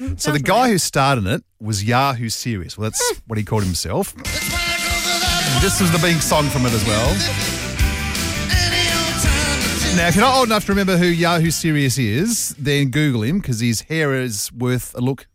So the guy who started it was Yahoo Serious. Well, that's what he called himself. And this was the big song from it as well. Now, if you're not old enough to remember who Yahoo Serious is, then Google him because his hair is worth a look,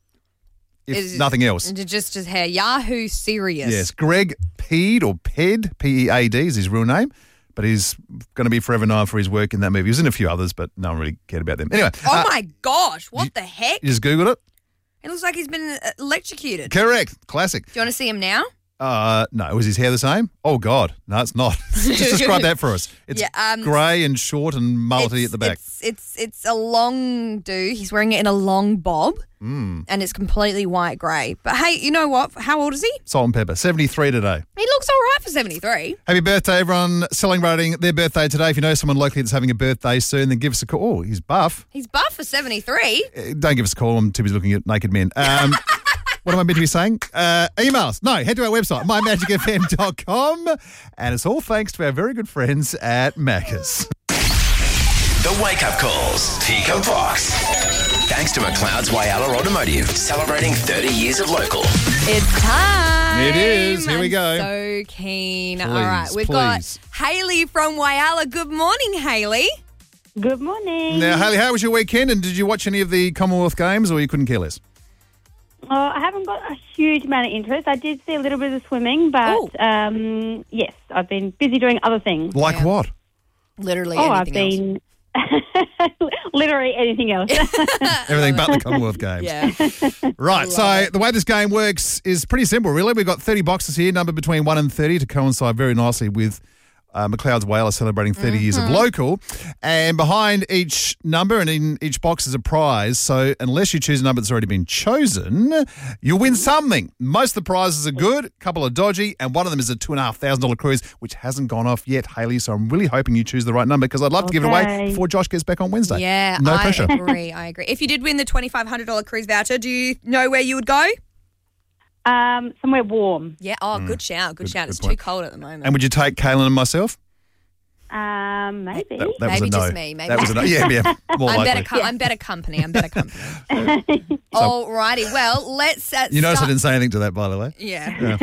if nothing else. Just his hair. Yahoo Serious. Yes, Greg Peed or Ped, P-E-A-D is his real name, but he's going to be forever known for his work in that movie. He was in a few others, but no one really cared about them. Anyway. Oh, my gosh. What the heck? You just Googled it? It looks like he's been electrocuted. Correct. Classic. Do you want to see him now? No. Was his hair the same? Oh, God. No, it's not. Just describe that for us. It's grey and short and mullety at the back. It's a long do. He's wearing it in a long bob and it's completely white grey. But, hey, you know what? How old is he? Salt and pepper. 73 today. He looks all right for 73. Happy birthday, everyone celebrating their birthday today. If you know someone locally that's having a birthday soon, then give us a call. Oh, he's buff. He's buff for 73. Don't give us a call. I'm too busy looking at naked men. What am I meant to be saying? Emails. No, head to our website, mymagicfm.com. And it's all thanks to our very good friends at Macca's. The Wake Up Calls. Pico Box. Thanks to McLeod's Whyalla Automotive, celebrating 30 years of local. It's time. It is. Here we go. I'm so keen. Please, all right. We've got Hayley from Whyalla. Good morning, Hayley. Good morning. Now, Hayley, how was your weekend? And did you watch any of the Commonwealth Games or you couldn't care less? I haven't got a huge amount of interest. I did see a little bit of swimming, but yes, I've been busy doing other things. Like what? Literally anything I've been literally anything else. Everything but the Commonwealth Games. Yeah. Right, so the way this game works is pretty simple, really. We've got 30 boxes here, numbered between 1 and 30 to coincide very nicely with McLeod's Whyalla celebrating 30 years of local. And behind each number and in each box is a prize. So unless you choose a number that's already been chosen, you'll win something. Most of the prizes are good, a couple are dodgy, and one of them is a $2,500 cruise, which hasn't gone off yet, Hayley. So I'm really hoping you choose the right number because I'd love to give it away before Josh gets back on Wednesday. Yeah, no pressure. I agree. If you did win the $2,500 cruise voucher, do you know where you would go? Somewhere warm. Yeah. Oh, good shout. Good shout. It's point. too cold at the moment. And would you take Kaylin and myself? Maybe. That Maybe was a no. just me. Maybe. That was a no. Yeah, more I'm likely. better company. All righty. Well, let's You notice I didn't say anything to that, by the way. Yeah.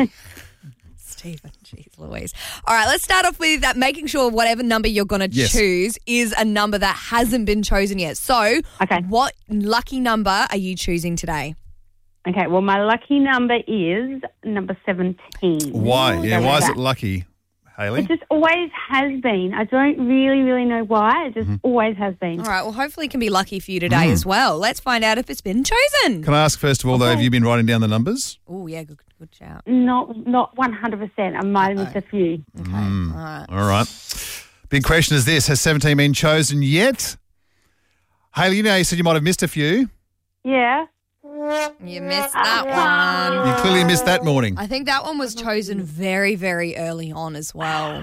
Stephen, jeez Louise. All right, let's start off with that, making sure whatever number you're going to choose is a number that hasn't been chosen yet. So, what lucky number are you choosing today? Okay, well, my lucky number is number 17. Why? Yeah, why is it lucky, Hayley? It just always has been. I don't really know why. It just always has been. All right, well, hopefully it can be lucky for you today as well. Let's find out if it's been chosen. Can I ask, first of all, though, have you been writing down the numbers? Oh, yeah, good shout. Not 100%. I might have missed a few. Okay, all right. All right. Big question is this. Has 17 been chosen yet? Hayley, you know you said you might have missed a few. Yeah. You missed that one. You clearly missed that morning. I think that one was chosen very, very early on as well.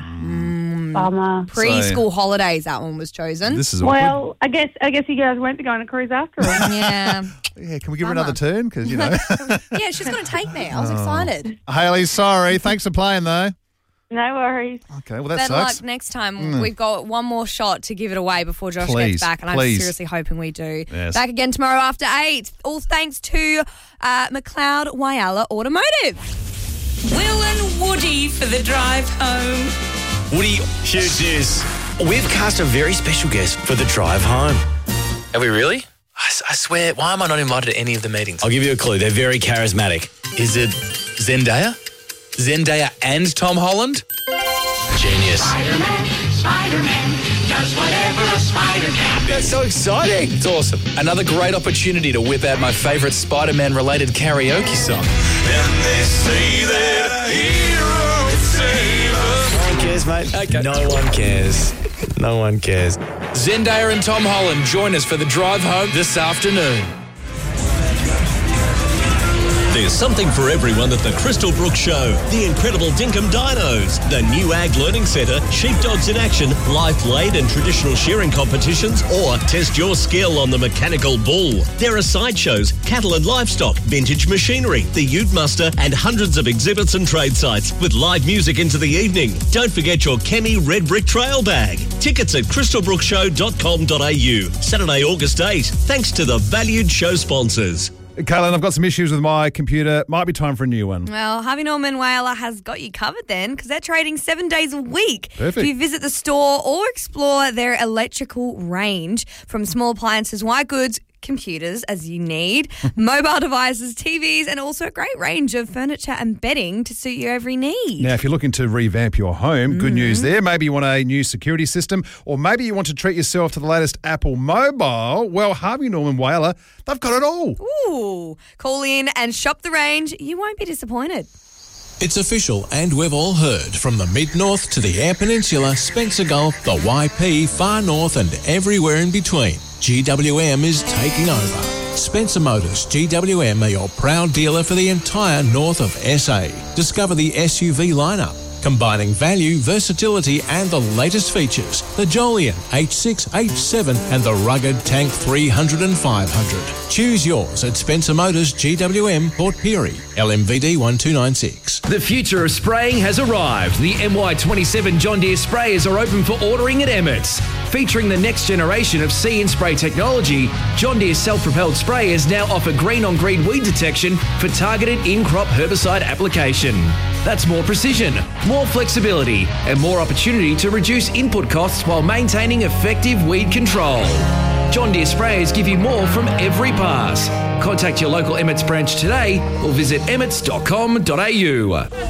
Bummer. Preschool holidays, that one was chosen. This is awkward. Well, I guess you guys won't be going on a cruise after all. Yeah. Yeah, can we give her another turn? Because, you know. Yeah, she's going to take me. I was excited. Hayley, sorry. Thanks for playing, though. No worries. Okay, well, that Better sucks. luck next time. We've got one more shot to give it away before Josh gets back, and I'm seriously hoping we do. Yes. Back again tomorrow after 8. All thanks to McLeod Whyalla Automotive. Will and Woody for the drive home. Woody, huge news. We've cast a very special guest for the drive home. Are we really? I swear, why am I not invited to any of the meetings? I'll give you a clue. They're very charismatic. Is it Zendaya? Zendaya and Tom Holland? Genius. Spider-Man does whatever a spider can. That's so exciting. It's awesome. Another great opportunity to whip out my favourite Spider-Man related karaoke song. And they say that a hero would save us. No one cares, mate. Okay. No one cares. No one cares. Zendaya and Tom Holland join us for the drive home this afternoon. There's something for everyone at the Crystal Brook Show. The incredible Dinkum Dinos, the new Ag Learning Centre, sheepdogs in action, live laid and traditional shearing competitions, or test your skill on the mechanical bull. There are sideshows, cattle and livestock, vintage machinery, the Ute Muster, and hundreds of exhibits and trade sites with live music into the evening. Don't forget your Kemi Red Brick Trail bag. Tickets at crystalbrookshow.com.au. Saturday, August 8. Thanks to the valued show sponsors. Kaylin, I've got some issues with my computer. Might be time for a new one. Well, Harvey Norman Whaler has got you covered then because they're trading 7 days a week. Perfect. If you visit the store or explore their electrical range from small appliances, white goods, computers as you need, mobile devices, TVs, and also a great range of furniture and bedding to suit your every need. Now, if you're looking to revamp your home, good news there. Maybe you want a new security system, or maybe you want to treat yourself to the latest Apple mobile. Well, Harvey Norman Whaler, they've got it all. Ooh, call in and shop the range. You won't be disappointed. It's official, and we've all heard, from the Mid-North to the Eyre Peninsula, Spencer Gulf, the YP, Far North and everywhere in between. GWM is taking over. Spencer Motors GWM are your proud dealer for the entire north of SA. Discover the SUV lineup, combining value, versatility and the latest features. The Jolion H6, H7 and the rugged Tank 300 and 500. Choose yours at Spencer Motors GWM, Port Pirie, LMVD 1296. The future of spraying has arrived. The MY27 John Deere sprayers are open for ordering at Emmett's. Featuring the next generation of See and Spray technology, John Deere self-propelled sprayers now offer green-on-green weed detection for targeted in-crop herbicide application. That's more precision, more flexibility, and more opportunity to reduce input costs while maintaining effective weed control. John Deere sprayers give you more from every pass. Contact your local Emmett's branch today or visit emmets.com.au.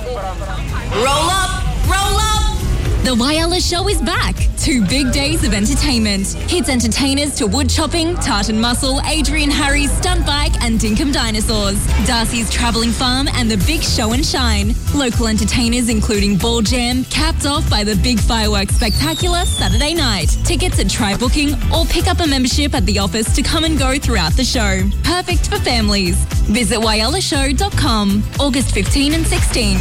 Roll up, roll up. The Whyalla Show is back. 2 big days of entertainment. Hits entertainers to wood chopping, Tartan Muscle, Adrian Harry's stunt bike and Dinkum Dinosaurs. Darcy's Travelling Farm and the Big Show and Shine. Local entertainers including Ball Jam, capped off by the Big Fireworks Spectacular Saturday night. Tickets at Try Booking or pick up a membership at the office to come and go throughout the show. Perfect for families. Visit whyallashow.com, August 15 and 16.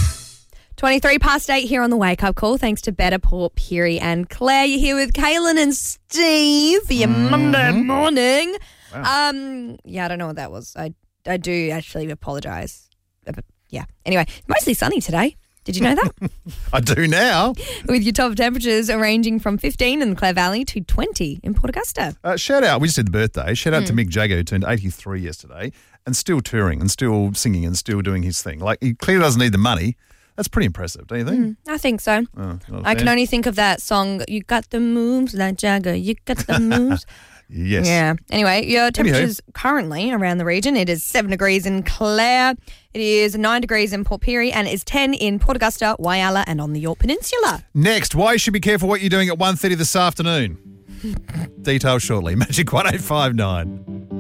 23 past 8 here on the Wake Up Call. Thanks to Better Port Pirie and Claire. You're here with Kaylin and Steve for your Monday morning. Wow. Yeah, I don't know what that was. I do actually apologise. Yeah. Anyway, mostly sunny today. Did you know that? I do now. With your top temperatures ranging from 15 in the Clare Valley to 20 in Port Augusta. Shout out, we just did the birthday. Shout out to Mick Jagger, who turned 83 yesterday and still touring and still singing and still doing his thing. Like, he clearly doesn't need the money. That's pretty impressive, don't you think? I think so. I can only think of that song, You Got the Moves, like Jagger, you got the moves. Yes. Yeah. Anyway, your temperatures currently around the region, it is 7 degrees in Clare, it is 9 degrees in Port Pirie, and it is 10 in Port Augusta, Whyalla, and on the Yorke Peninsula. Next, why you should be careful what you're doing at 1:30 this afternoon. Details shortly. Magic 1859.